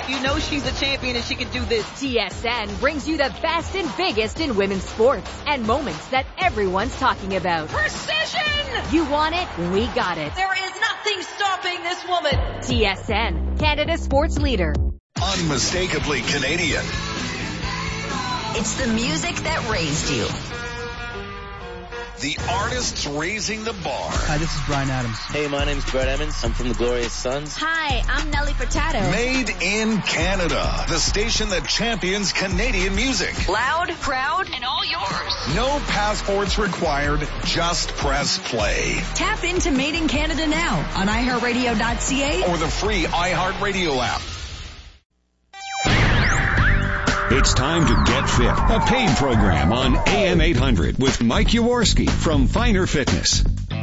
You know she's a champion and she can do this. TSN brings you the best and biggest in women's sports and moments that everyone's talking about. Precision! You want it? We got it. There is nothing stopping this woman. TSN, Canada's sports leader. Unmistakably Canadian. It's the music that raised you. The artists raising the bar. Hi, this is Bryan Adams. Hey, my name's Brett Emmons. I'm from the Glorious Sons. Hi, I'm Nelly Furtado. Made in Canada. The station that champions Canadian music. Loud, proud, and all yours. No passports required. Just press play. Tap into Made in Canada now on iHeartRadio.ca or the free iHeartRadio app. It's time to Get Fit, a paid program on AM 800 with Mike Jaworski from Finer Fitness.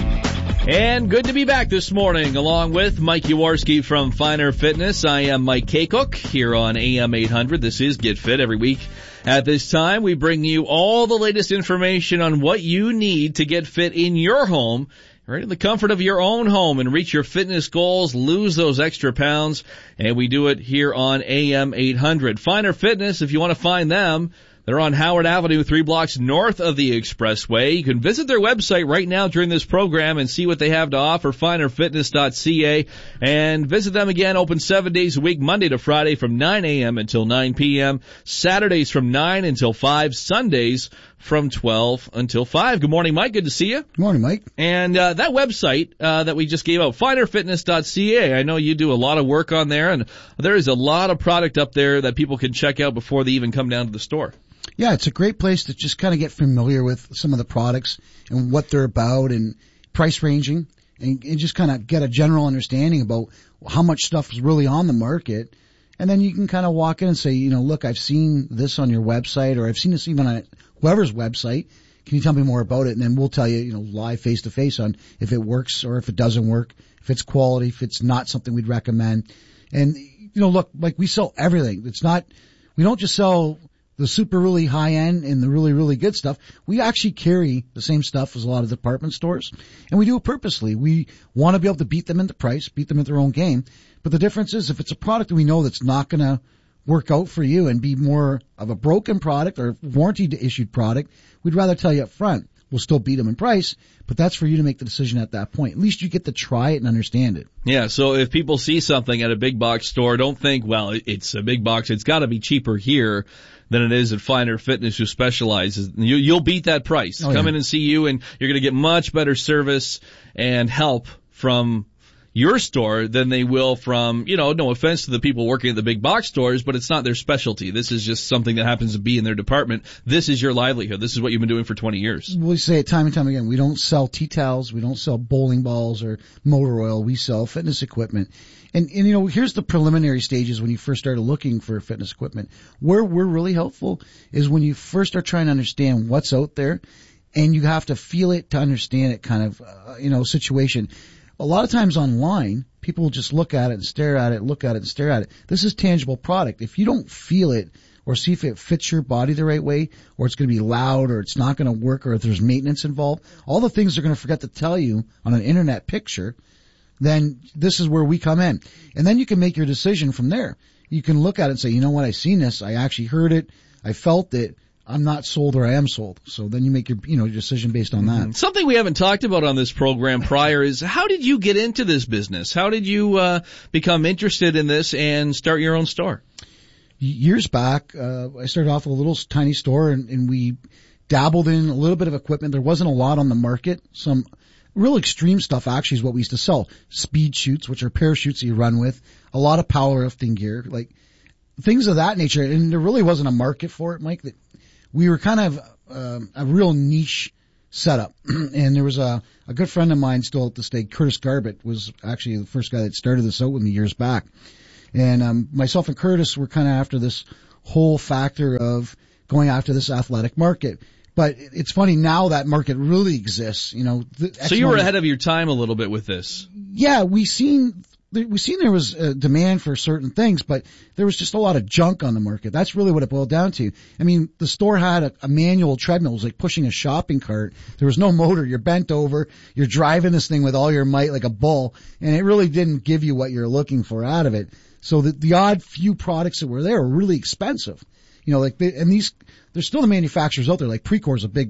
And good to be back this morning along with Mike Jaworski from Finer Fitness. I am Mike Kaycook here on AM 800. This is Get Fit. Every week at this time, we bring you all the latest information on what you need to get fit in your home, right in the comfort of your own home, and reach your fitness goals, lose those extra pounds. And we do it here on AM 800. Finer Fitness, if you want to find them, they're on Howard Avenue, 3 blocks north of the Expressway. You can visit their website right now during this program and see what they have to offer, finerfitness.ca. And visit them again, open 7 days a week, Monday to Friday from 9 a.m. until 9 p.m., Saturdays from 9 until 5, Sundays from 12 until 5. Good morning, Mike. Good to see you. Good morning, Mike. And that website that we just gave out, finerfitness.ca, I know you do a lot of work on there, and there is a lot of product up there that people can check out before they even come down to the store. Yeah, it's a great place to just kind of get familiar with some of the products and what they're about and price ranging and just kind of get a general understanding about how much stuff is really on the market. And then you can kind of walk in and say, you know, look, I've seen this on your website, or I've seen this even on whoever's website. Can you tell me more about it? And then we'll tell you, you know, live face to face on if it works or if it doesn't work, if it's quality, if it's not something we'd recommend. And, you know, look, like we sell everything. It's not, we don't just sell the super really high end and the really, really good stuff. We actually carry the same stuff as a lot of department stores, and we do it purposely. We want to be able to beat them in the price, beat them at their own game. But the difference is if it's a product that we know that's not going to work out for you and be more of a broken product or warranty issued product, we'd rather tell you up front. We'll still beat them in price, but that's for you to make the decision at that point. At least you get to try it and understand it. Yeah, so if people see something at a big box store, don't think, well, it's a big box, it's got to be cheaper here than it is at Finer Fitness, who specializes. You'll beat that price. Come in and see you, and you're going to get much better service and help from your store than they will from, you know, no offense to the people working at the big box stores, but it's not their specialty. This is just something that happens to be in their department. This is your livelihood. This is what you've been doing for 20 years. We say it time and time again. We don't sell tea towels. We don't sell bowling balls or motor oil. We sell fitness equipment. And you know, here's the preliminary stages when you first started looking for fitness equipment. Where we're really helpful is when you first start trying to understand what's out there, and you have to feel it to understand it kind of, you know, situation. A lot of times online, people will just look at it and stare at it, look at it and stare at it. This is tangible product. If you don't feel it or see if it fits your body the right way, or it's going to be loud, or it's not going to work, or if there's maintenance involved, all the things they're going to forget to tell you on an internet picture, then this is where we come in. And then you can make your decision from there. You can look at it and say, you know what, I've seen this, I actually heard it, I felt it, I'm not sold or I am sold. So then you make your, you know, your decision based on that. Something we haven't talked about on this program prior is, how did you get into this business? How did you become interested in this and start your own store? Years back, I started off with a little tiny store, and we dabbled in a little bit of equipment. There wasn't a lot on the market. Some real extreme stuff actually is what we used to sell. Speed chutes, which are parachutes that you run with, a lot of powerlifting gear, like things of that nature. And there really wasn't a market for it, Mike. That we were kind of a real niche setup. And there was a good friend of mine still at this day, Curtis Garbett, was actually the first guy that started this out with me years back. And myself and Curtis were kind of after this whole factor of going after this athletic market. But it's funny, now that market really exists, you know. So you were ahead of your time a little bit with this. Yeah, we seen we seen there was a demand for certain things, but there was just a lot of junk on the market. That's really what it boiled down to. I mean, the store had a manual treadmill. It was like pushing a shopping cart. There was no motor. You're bent over. You're driving this thing with all your might like a bull, and it really didn't give you what you're looking for out of it. So the odd few products that were there were really expensive. You know, like there's still the manufacturers out there, like Precor's a big